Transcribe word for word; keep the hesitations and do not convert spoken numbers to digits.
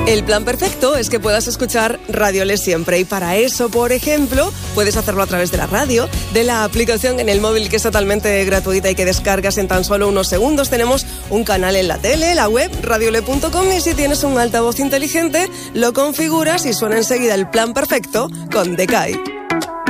El plan perfecto es que puedas escuchar Radio Le siempre, y para eso, por ejemplo, puedes hacerlo a través de la radio, de la aplicación en el móvil, que es totalmente gratuita y que descargas en tan solo unos segundos. Tenemos un canal en la tele, la web, radiole punto com, y si tienes un altavoz inteligente, lo configuras y suena enseguida el plan perfecto con Decay.